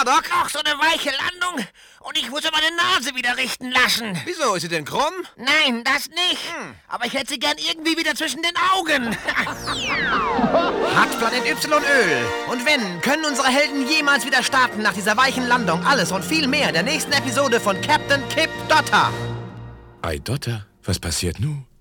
klar, Doc. Auch so eine weiche Landung und ich muss meine Nase wieder richten lassen. Wieso, ist sie denn krumm? Nein, das nicht. Aber ich hätte sie gern irgendwie wieder zwischen den Augen. Hat Planet Y Öl? Und wenn, können unsere Helden jemals wieder starten nach dieser weichen Landung? Alles und viel mehr in der nächsten Episode von Captain Kip Dotter. Ei Dotter, was passiert nun?